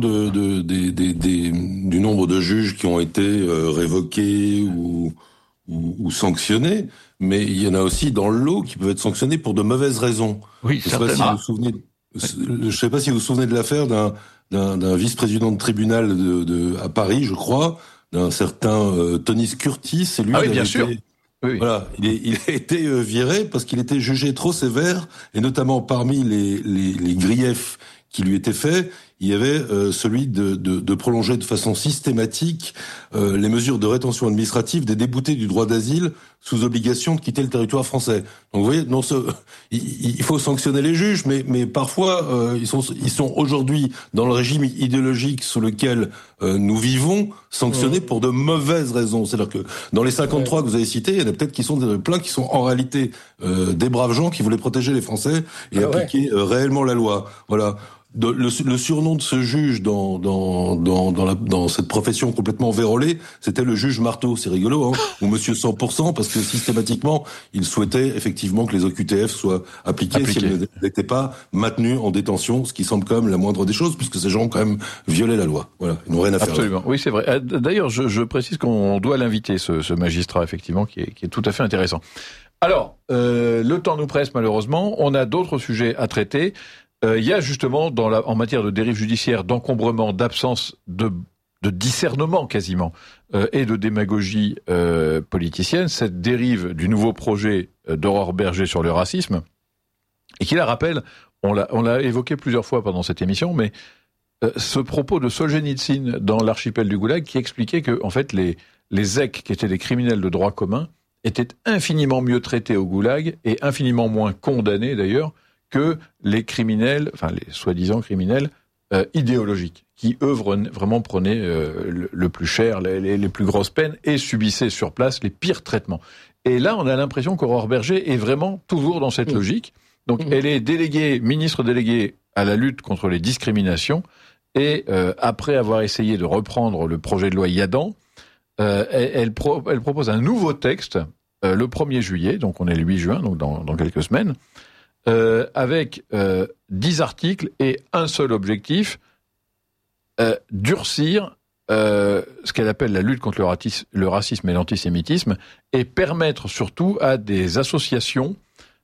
S5: du nombre de juges qui ont été révoqués ou sanctionnés, mais il y en a aussi dans le lot qui peuvent être sanctionnés pour de mauvaises raisons.
S4: Oui, certainement.
S5: Je sais pas si vous vous souvenez de l'affaire d'un vice-président de tribunal à Paris, je crois, d'un certain Tony Curtis. Et lui,
S1: bien sûr. Oui.
S5: Voilà, il a été viré parce qu'il était jugé trop sévère, et notamment parmi les griefs qui lui était fait, il y avait celui de prolonger de façon systématique les mesures de rétention administrative des déboutés du droit d'asile sous obligation de quitter le territoire français. Donc vous voyez, il faut sanctionner les juges, mais parfois ils sont aujourd'hui dans le régime idéologique sous lequel nous vivons, sanctionnés pour de mauvaises raisons. C'est-à-dire que dans les 53 que vous avez cités, il y en a peut-être qui sont plein qui sont en réalité des braves gens qui voulaient protéger les Français et appliquer réellement la loi. Voilà. Le surnom de ce juge dans cette profession complètement vérolée, c'était le juge marteau. C'est rigolo, hein, ou Monsieur 100%, parce que systématiquement, il souhaitait effectivement que les OQTF soient appliqués si elles n'étaient pas maintenues en détention, ce qui semble quand même la moindre des choses, puisque ces gens ont quand même violé la loi. Voilà, ils n'ont rien à faire.
S1: Absolument, là. Oui, c'est vrai. D'ailleurs, je précise qu'on doit l'inviter, ce magistrat, effectivement, qui est tout à fait intéressant. Alors, le temps nous presse malheureusement. On a d'autres sujets à traiter. Il y a justement en matière de dérive judiciaire, d'encombrement, d'absence de discernement quasiment et de démagogie politicienne, cette dérive du nouveau projet d'Aurore Bergé sur le racisme, et qui la rappelle, on l'a évoqué plusieurs fois pendant cette émission, mais ce propos de Solzhenitsyn dans l'archipel du Goulag qui expliquait que en fait les zèques, qui étaient des criminels de droit commun, étaient infiniment mieux traités au Goulag et infiniment moins condamnés d'ailleurs que les criminels, enfin les soi-disant criminels idéologiques, qui eux vraiment prenaient le plus cher, les plus grosses peines et subissaient sur place les pires traitements. Et là, on a l'impression qu'Aurore Bergé est vraiment toujours dans cette logique. Donc, elle est ministre déléguée à la lutte contre les discriminations, et après avoir essayé de reprendre le projet de loi Yadan, elle propose un nouveau texte le 1er juillet, donc on est le 8 juin, donc dans quelques semaines, avec 10 articles et un seul objectif, durcir ce qu'elle appelle la lutte contre le racisme et l'antisémitisme, et permettre surtout à des associations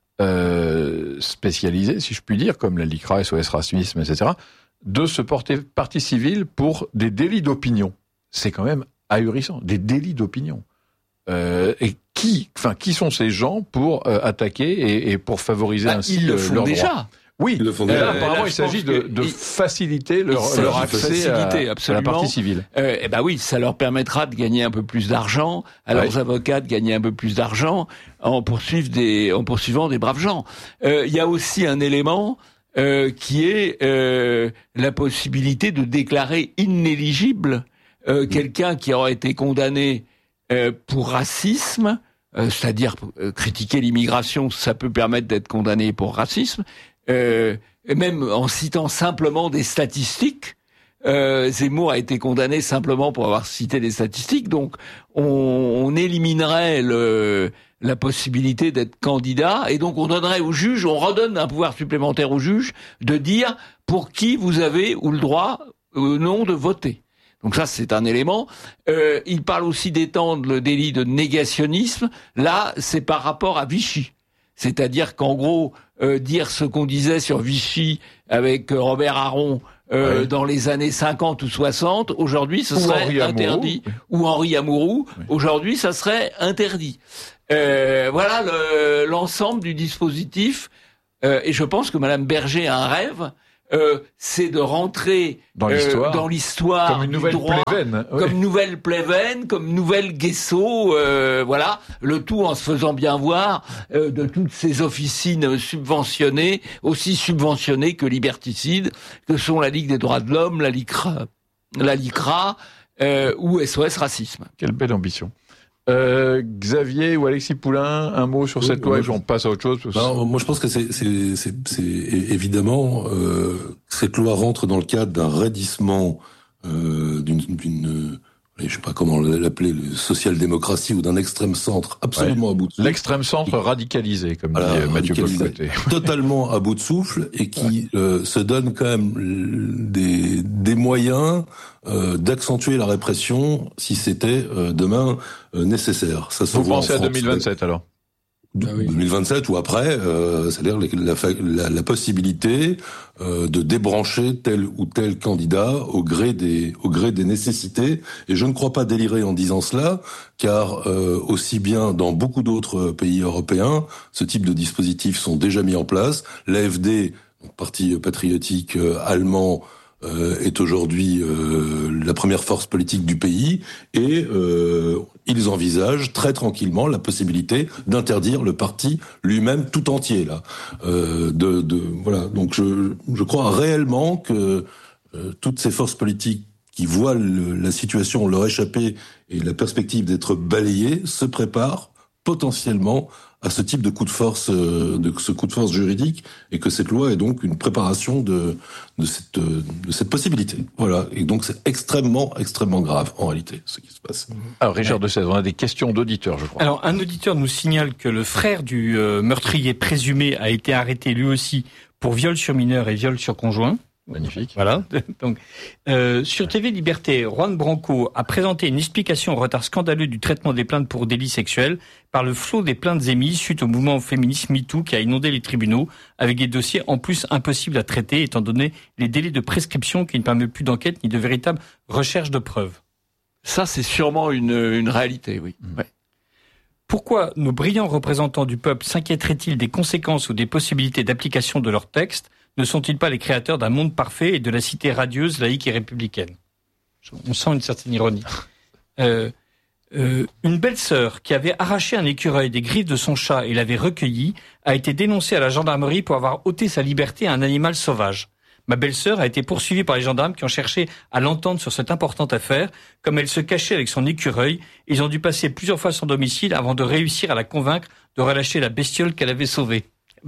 S1: spécialisées, si je puis dire, comme la LICRA, SOS Racisme, etc., de se porter partie civile pour des délits d'opinion. C'est quand même ahurissant, des délits d'opinion. Et qui sont ces gens pour attaquer et pour favoriser ainsi leurs droits? Oui, ils le font déjà. Apparemment, il s'agit de faciliter leur accès à la partie civile.
S4: Oui, ça leur permettra de gagner un peu plus d'argent, à leurs avocats de gagner un peu plus d'argent en poursuivant des braves gens. Il y a aussi un élément qui est la possibilité de déclarer inéligible quelqu'un qui aurait été condamné pour racisme, c'est-à-dire critiquer l'immigration, ça peut permettre d'être condamné pour racisme, et même en citant simplement des statistiques. Zemmour a été condamné simplement pour avoir cité des statistiques, donc on éliminerait la possibilité d'être candidat, et donc on donnerait au juge, on redonne un pouvoir supplémentaire au juge de dire pour qui vous avez ou le droit ou non de voter. Donc ça, c'est un élément. Il parle aussi d'étendre le délit de négationnisme. Là, c'est par rapport à Vichy. C'est-à-dire qu'en gros, dire ce qu'on disait sur Vichy avec Robert Aron dans les années 50 ou 60, aujourd'hui, ce serait interdit. Ou Henri Amouroux, aujourd'hui, ça serait interdit. Voilà l'ensemble du dispositif. Et je pense que Madame Bergé a un rêve. C'est de rentrer dans l'histoire
S1: comme une nouvelle Pleven,
S4: comme nouvelle Pleven, comme nouvelle Guesso, voilà, le tout en se faisant bien voir de toutes ces officines subventionnées, aussi subventionnées que liberticides, que sont la Ligue des droits de l'homme, la LICRA ou SOS Racisme.
S1: Quelle belle ambition. Xavier ou Alexis Poulain, un mot sur cette loi et j'en passe à autre chose.
S5: Moi, je pense que c'est évidemment cette loi rentre dans le cadre d'un raidissement d'une je sais pas comment l'appeler, social-démocratie ou d'un extrême centre absolument à bout de souffle.
S1: L'extrême centre radicalisé, comme dit Mathieu Bock-Côté.
S5: Totalement à bout de souffle et qui se donne quand même des moyens d'accentuer la répression si c'était demain nécessaire. Ça se
S1: Vous
S5: voit
S1: pensez
S5: en
S1: à
S5: France,
S1: 2027 alors?
S5: 2027 ou après, c'est-à-dire la possibilité de débrancher tel ou tel candidat au gré des nécessités. Et je ne crois pas délirer en disant cela, car aussi bien dans beaucoup d'autres pays européens, ce type de dispositifs sont déjà mis en place. L'AfD donc parti patriotique allemand, est aujourd'hui la première force politique du pays, et ils envisagent très tranquillement la possibilité d'interdire le parti lui-même tout entier là. Voilà. Donc je crois réellement que toutes ces forces politiques qui voient la situation leur échapper et la perspective d'être balayées se préparent potentiellement à ce type de coup de force, juridique, et que cette loi est donc une préparation de cette possibilité. Voilà. Et donc c'est extrêmement grave en réalité ce qui se passe.
S1: Alors Richard Dessez, on a des questions d'auditeurs, je crois.
S2: Alors un auditeur nous signale que le frère du meurtrier présumé a été arrêté lui aussi pour viol sur mineur et viol sur conjoint.
S1: Magnifique.
S2: Voilà. Donc, sur TV Liberté, Juan Branco a présenté une explication au retard scandaleux du traitement des plaintes pour délits sexuels par le flot des plaintes émises suite au mouvement féministe MeToo qui a inondé les tribunaux avec des dossiers en plus impossibles à traiter étant donné les délais de prescription qui ne permettent plus d'enquête ni de véritable recherche de preuves.
S4: Ça, c'est sûrement une réalité, oui. Ouais.
S2: Pourquoi nos brillants représentants du peuple s'inquiéteraient-ils des conséquences ou des possibilités d'application de leurs textes ? Ne sont-ils pas les créateurs d'un monde parfait et de la cité radieuse, laïque et républicaine ? On sent une certaine ironie. Une belle-sœur qui avait arraché un écureuil des griffes de son chat et l'avait recueilli a été dénoncée à la gendarmerie pour avoir ôté sa liberté à un animal sauvage. Ma belle-sœur a été poursuivie par les gendarmes qui ont cherché à l'entendre sur cette importante affaire. Comme elle se cachait avec son écureuil, ils ont dû passer plusieurs fois son domicile avant de réussir à la convaincre de relâcher la bestiole qu'elle avait sauvée.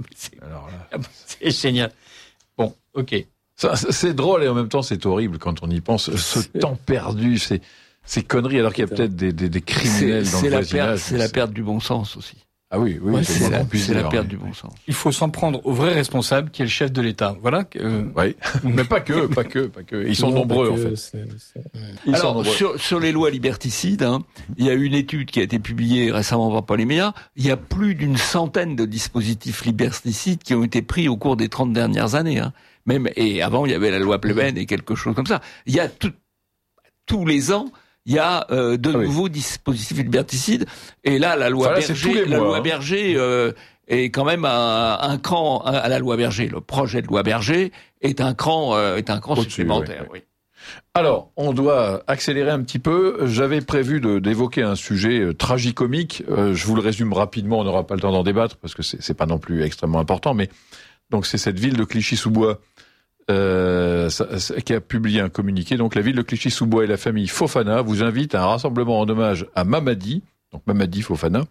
S2: C'est génial. Bon, ok.
S1: Ça, c'est drôle et en même temps c'est horrible quand on y pense. Ce temps perdu, ces conneries, alors qu'il y a peut-être des criminels dans le voisinage.
S4: C'est la perte du bon sens aussi.
S1: Ah oui,
S4: c'est la perte du bon sens.
S2: Il faut s'en prendre au vrai responsable qui est le chef de l'État. Voilà.
S1: Oui, mais pas que. Ils sont nombreux en fait.
S4: Alors sur les lois liberticides, il y a une étude qui a été publiée récemment par les médias. Il y a plus d'une centaine de dispositifs liberticides qui ont été pris au cours des 30 dernières années. Même et avant il y avait la loi Pleven et quelque chose comme ça. Il y a tous les ans. Il y a nouveaux dispositifs liberticides, et là la loi Berger est quand même un cran à la loi Berger. Le projet de loi Berger est un cran supplémentaire. Oui.
S1: Alors, on doit accélérer un petit peu. J'avais prévu d'évoquer un sujet tragicomique. Je vous le résume rapidement. On n'aura pas le temps d'en débattre parce que c'est pas non plus extrêmement important. Mais donc c'est cette ville de Clichy-sous-Bois. Qui a publié un communiqué. Donc la ville de Clichy-sous-Bois et la famille Fofana vous invitent à un rassemblement en hommage à Mamadi, donc Mamadi Fofana.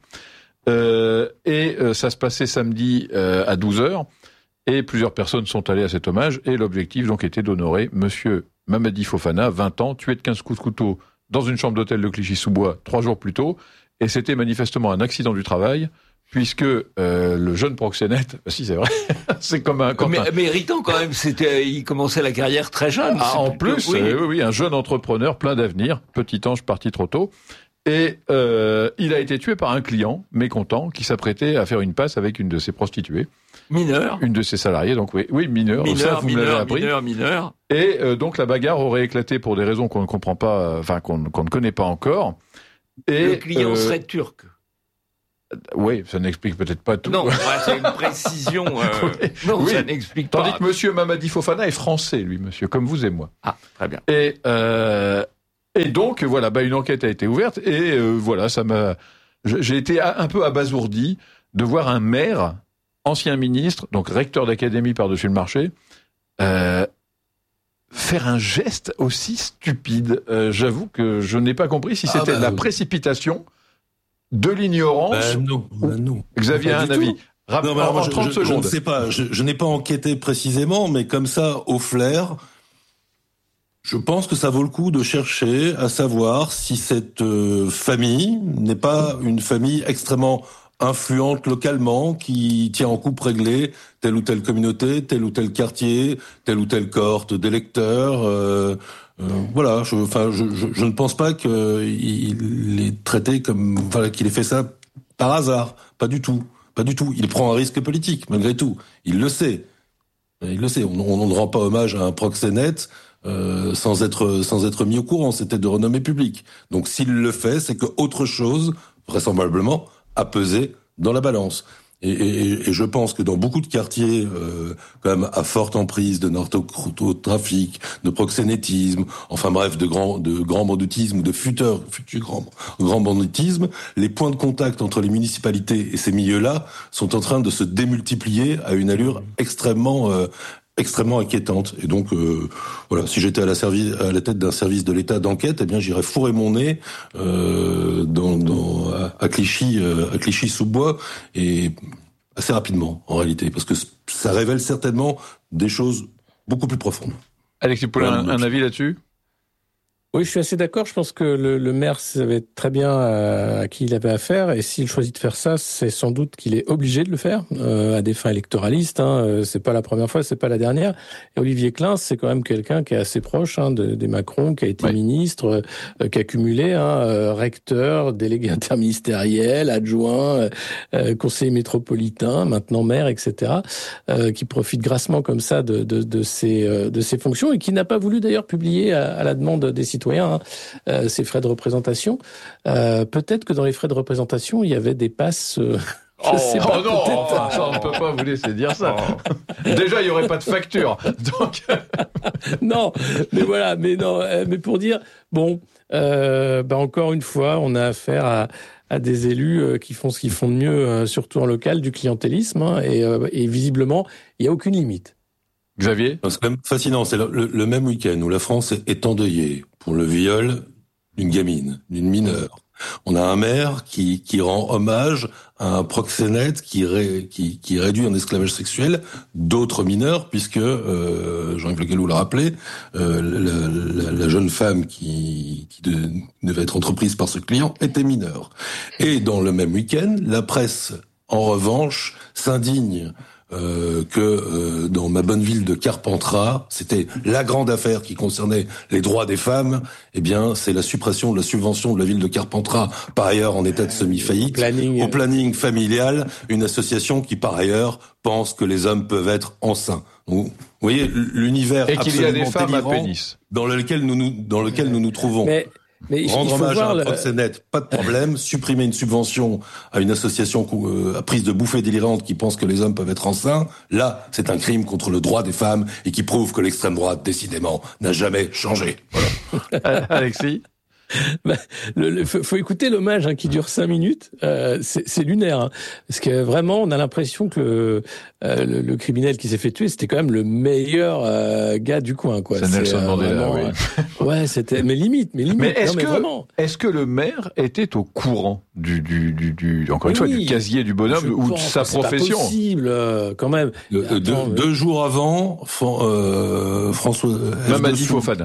S1: Ça se passait samedi à 12h et plusieurs personnes sont allées à cet hommage et l'objectif donc était d'honorer monsieur Mamadi Fofana, 20 ans, tué de 15 coups de couteau dans une chambre d'hôtel de Clichy-sous-Bois 3 jours plus tôt, et c'était manifestement un accident du travail. Puisque le jeune proxénète, si c'est vrai, c'est comme un...
S4: Mais irritant quand même, il commençait la carrière très jeune.
S1: Ah, en plus, oui, un jeune entrepreneur plein d'avenir, petit ange parti trop tôt, et il a été tué par un client mécontent qui s'apprêtait à faire une passe avec une de ses prostituées.
S4: Mineur.
S1: Une de ses salariés, donc oui, mineur. Ça, vous me l'avez appris.
S4: Mineur.
S1: Et donc la bagarre aurait éclaté pour des raisons qu'on ne comprend pas, qu'on ne connaît pas encore. Et
S4: le client serait turc.
S1: Oui, ça n'explique peut-être pas tout.
S4: Non, c'est une précision. Non, ça n'explique pas.
S1: Tandis que monsieur Mamadi Fofana est français, lui, monsieur, comme vous et moi.
S4: Ah, très bien.
S1: Et donc, voilà, une enquête a été ouverte, et voilà, j'ai été un peu abasourdi de voir un maire, ancien ministre, donc recteur d'académie par-dessus le marché, faire un geste aussi stupide. J'avoue que je n'ai pas compris si c'était de la précipitation, de l'ignorance.
S5: Non.
S1: Xavier a un avis.
S5: Non, mais alors, 30 secondes. Je ne sais pas, je n'ai pas enquêté précisément, mais comme ça, au flair, je pense que ça vaut le coup de chercher à savoir si cette famille n'est pas une famille extrêmement influente localement, qui tient en coupe réglée telle ou telle communauté, tel ou tel quartier, telle ou telle cohorte d'électeurs. Voilà, je ne pense pas qu'il est traité comme, qu'il ait fait ça par hasard. Pas du tout. Il prend un risque politique, malgré tout. Il le sait. On ne rend pas hommage à un proxénète sans être mis au courant. C'était de renommée publique. Donc s'il le fait, c'est que autre chose, vraisemblablement, a pesé dans la balance. Et je pense que dans beaucoup de quartiers, quand même à forte emprise de narcotrafic, de proxénétisme, enfin bref, de grand banditisme, de futur grand banditisme, les points de contact entre les municipalités et ces milieux-là sont en train de se démultiplier à une allure extrêmement inquiétante. Et donc, voilà, si j'étais à la tête d'un service de l'État d'enquête, eh bien, j'irais fourrer mon nez à Clichy-sous-Bois, et assez rapidement, en réalité, parce que ça révèle certainement des choses beaucoup plus profondes.
S1: Alexis Poulain, un avis là-dessus ?
S3: Oui, je suis assez d'accord. Je pense que le maire savait très bien à qui il avait affaire, et s'il choisit de faire ça, c'est sans doute qu'il est obligé de le faire à des fins électoralistes. C'est pas la première fois, c'est pas la dernière. Et Olivier Klein, c'est quand même quelqu'un qui est assez proche des Macron, qui a été ministre, qui a cumulé recteur, délégué interministériel, adjoint, conseiller métropolitain, maintenant maire, etc. Qui profite grassement comme ça de ses fonctions, et qui n'a pas voulu d'ailleurs publier à la demande des citoyens ces frais de représentation. Peut-être que dans les frais de représentation, il y avait des passes...
S1: non, on ne peut pas vous laisser dire ça. Déjà, il n'y aurait pas de facture. Donc...
S3: non, mais pour dire, encore une fois, on a affaire à des élus qui font ce qu'ils font de mieux, surtout en local, du clientélisme, et visiblement, il n'y a aucune limite.
S1: Xavier ?
S5: C'est quand même fascinant. C'est le même week-end où la France est endeuillée pour le viol d'une gamine, d'une mineure. On a un maire qui rend hommage à un proxénète qui réduit en esclavage sexuel d'autres mineurs, puisque Jean-Yves Le Gallou l'a rappelé, la jeune femme qui devait être entreprise par ce client était mineure. Et dans le même week-end, la presse, en revanche, s'indigne que dans ma bonne ville de Carpentras, c'était la grande affaire qui concernait les droits des femmes. Eh bien, c'est la suppression de la subvention de la ville de Carpentras, par ailleurs en état de semi-faillite, au planning familial, une association qui, par ailleurs, pense que les hommes peuvent être enceints. Vous voyez l'univers
S1: et qu'il y a des femmes à
S5: délirant
S1: pénis
S5: dans lequel nous nous trouvons.
S3: Mais
S5: rendre hommage à un proxénète, pas de problème. Supprimer une subvention à une association à prise de bouffées délirantes qui pense que les hommes peuvent être enceints, là, c'est un crime contre le droit des femmes et qui prouve que l'extrême droite, décidément, n'a jamais changé. Voilà.
S1: Alexis ?
S3: Faut écouter l'hommage qui dure 5 minutes. C'est lunaire, parce que vraiment, on a l'impression que le criminel qui s'est fait tuer, c'était quand même le meilleur gars du coin, quoi.
S1: C'est Nelson Mandela, oui.
S3: Ouais, c'était mais limite.
S1: Mais est-ce que le maire était au courant du casier du bonhomme ou de sa profession ?
S3: C'est pas possible, quand même.
S5: 2 jours avant, François
S1: Mamadi Fofana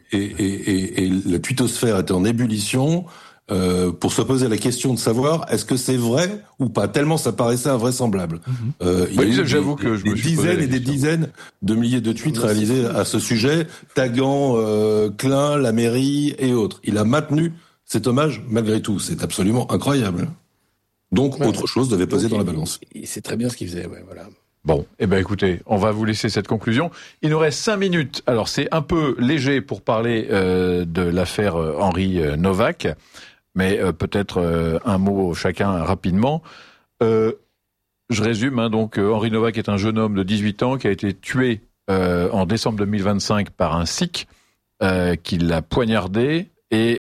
S5: et la twittosphère était en ébullition pour se poser la question de savoir est-ce que c'est vrai ou pas, tellement ça paraissait invraisemblable.
S1: J'avoue que je me suis
S5: dizaines et des dizaines de milliers de tweets réalisés à ce sujet, taguant Klein, la mairie et autres. Il a maintenu cet hommage malgré tout. C'est absolument incroyable. Donc autre chose devait peser dans la balance.
S3: C'est très bien ce qu'il faisait, voilà.
S1: Bon, écoutez, on va vous laisser cette conclusion. Il nous reste 5 minutes. Alors, c'est un peu léger pour parler de l'affaire Henri Novak, mais peut-être un mot chacun rapidement. Je résume, donc Henri Novak est un jeune homme de 18 ans qui a été tué en décembre 2025 par un sikh qui l'a poignardé et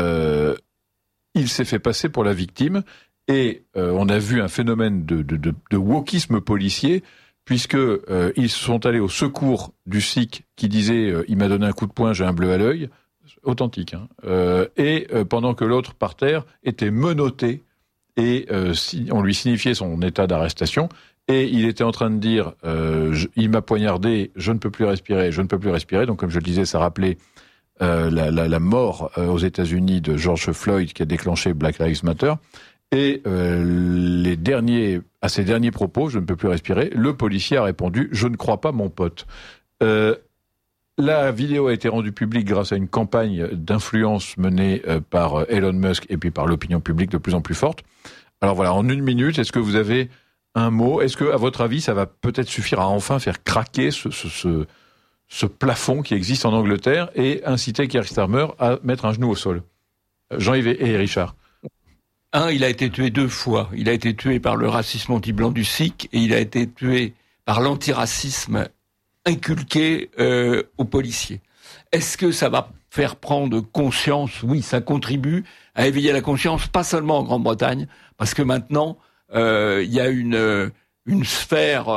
S1: il s'est fait passer pour la victime. Et on a vu un phénomène de wokisme policier, puisque ils sont allés au secours du sikh qui disait il m'a donné un coup de poing, j'ai un bleu à l'œil, authentique. Et pendant que l'autre par terre était menotté et on lui signifiait son état d'arrestation. Et il était en train de dire il m'a poignardé, je ne peux plus respirer. Donc comme je le disais, ça rappelait la mort aux États-Unis de George Floyd qui a déclenché Black Lives Matter. Et à ces derniers propos, je ne peux plus respirer, le policier a répondu « Je ne crois pas mon pote ». La vidéo a été rendue publique grâce à une campagne d'influence menée par Elon Musk et puis par l'opinion publique de plus en plus forte. Alors voilà, en 1 minute, est-ce que vous avez un mot ? Est-ce que, à votre avis, ça va peut-être suffire à enfin faire craquer ce plafond qui existe en Angleterre et inciter Keir Starmer à mettre un genou au sol ? Jean-Yves et Richard.
S4: il a été tué 2 fois. Il a été tué par le racisme anti-blanc du SIC et il a été tué par l'antiracisme inculqué aux policiers. Est-ce que ça va faire prendre conscience? Oui, ça contribue à éveiller la conscience, pas seulement en Grande-Bretagne, parce que maintenant, il y a une sphère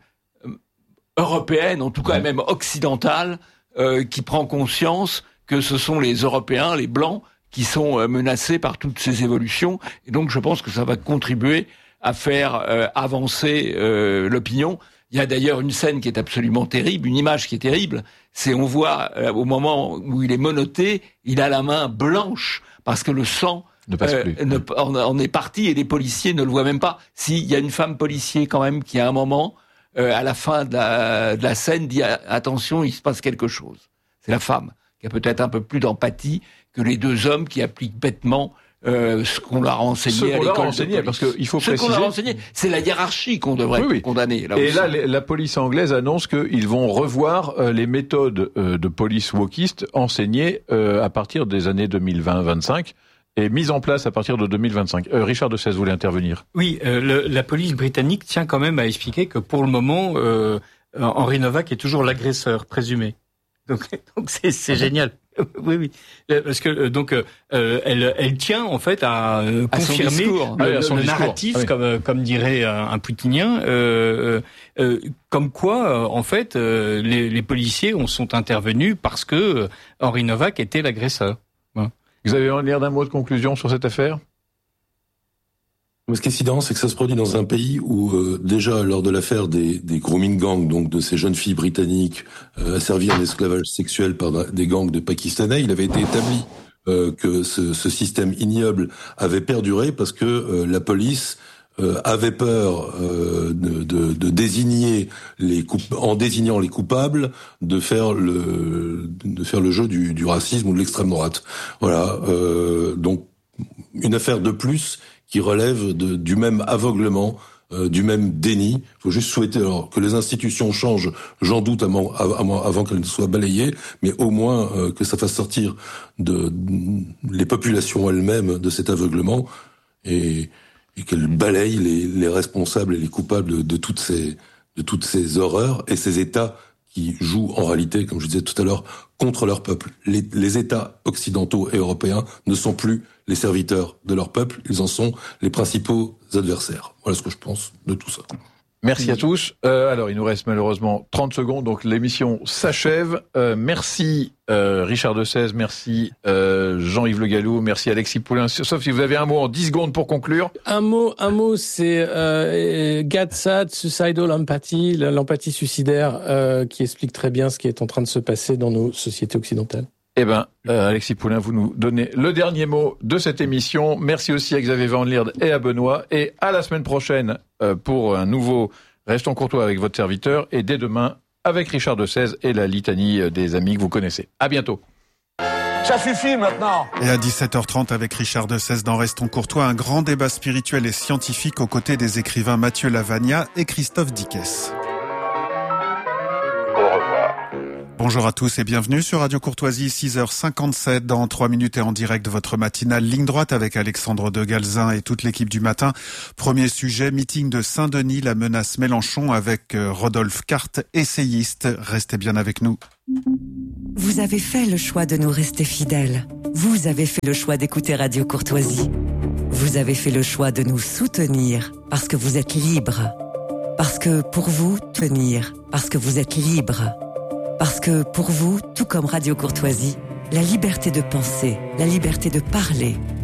S4: européenne, en tout cas même occidentale, qui prend conscience que ce sont les Européens, les Blancs, qui sont menacés par toutes ces évolutions. Et donc, je pense que ça va contribuer à faire avancer l'opinion. Il y a d'ailleurs une scène qui est absolument terrible, une image qui est terrible. C'est, on voit, au moment où il est menotté, il a la main blanche, parce que le sang
S1: ne passe plus.
S4: En est parti et les policiers ne le voient même pas. Si, il y a une femme policier quand même qui, à un moment, à la fin de la scène, dit attention, il se passe quelque chose. C'est la femme qui a peut-être un peu plus d'empathie que les 2 hommes qui appliquent bêtement ce qu'on leur a enseigné à l'école de police.
S1: Parce qu'il faut
S4: préciser. Ce qu'on leur a enseigné, c'est la hiérarchie qu'on devrait condamner. Là
S1: et
S4: aussi.
S1: là, la police anglaise annonce qu'ils vont revoir les méthodes de police wokiste enseignées à partir des années 2020-25 et mises en place à partir de 2025. Richard de Sèze voulait intervenir.
S2: Oui, la police britannique tient quand même à expliquer que pour le moment, Henri Novak est toujours l'agresseur présumé. Donc c'est génial. Oui, parce que donc elle tient en fait à confirmer le narratif, comme dirait un poutinien, comme quoi en fait les policiers sont intervenus parce que Henri Novak était l'agresseur.
S1: Vous avez l'air d'un mot de conclusion sur cette affaire?
S5: Ce qui est sidérant, c'est que ça se produit dans un pays où déjà lors de l'affaire des grooming gangs, donc de ces jeunes filles britanniques asservies en esclavage sexuel par des gangs de Pakistanais, il avait été établi que ce système ignoble avait perduré parce que la police avait peur de désigner en désignant les coupables, de faire le jeu du racisme ou de l'extrême droite. Voilà, donc une affaire de plus qui relève du même aveuglement, du même déni. Il faut juste souhaiter que les institutions changent, j'en doute avant qu'elles ne soient balayées, mais au moins que ça fasse sortir les populations elles-mêmes de cet aveuglement et qu'elles balayent les responsables et les coupables de toutes ces horreurs et ces États qui jouent en réalité, comme je disais tout à l'heure, contre leur peuple. Les États occidentaux et européens ne sont plus les serviteurs de leur peuple, ils en sont les principaux adversaires. Voilà ce que je pense de tout ça.
S1: Merci à tous. Alors, il nous reste malheureusement 30 secondes, donc l'émission s'achève. Merci Richard de Sèze, merci Jean-Yves Le Gallou, merci Alexis Poulain. Sauf si vous avez un mot en 10 secondes pour conclure.
S3: Un mot, c'est GATSAT, Suicidal Empathy, l'empathie suicidaire, qui explique très bien ce qui est en train de se passer dans nos sociétés occidentales.
S1: Eh ben, Alexis Poulain, vous nous donnez le dernier mot de cette émission. Merci aussi à Xavier Van Lierde et à Benoît. Et à la semaine prochaine pour un nouveau Restons courtois avec votre serviteur. Et dès demain avec Richard de Sèze et la litanie des amis que vous connaissez. À bientôt.
S6: Ça suffit maintenant.
S7: Et à 17h30 avec Richard de Sèze dans Restons courtois, un grand débat spirituel et scientifique aux côtés des écrivains Mathieu Lavagna et Christophe Dickès. Bonjour à tous et bienvenue sur Radio Courtoisie, 6h57. Dans 3 minutes et en direct de votre matinale Ligne droite avec Alexandre de Galzin et toute l'équipe du matin. Premier sujet, meeting de Saint-Denis, la menace Mélenchon avec Rodolphe Carte, essayiste. Restez bien avec nous.
S8: Vous avez fait le choix de nous rester fidèles. Vous avez fait le choix d'écouter Radio Courtoisie. Vous avez fait le choix de nous soutenir parce que vous êtes libres. Parce que pour vous, tenir, parce que vous êtes libres. Parce que pour vous, tout comme Radio Courtoisie, la liberté de penser, la liberté de parler,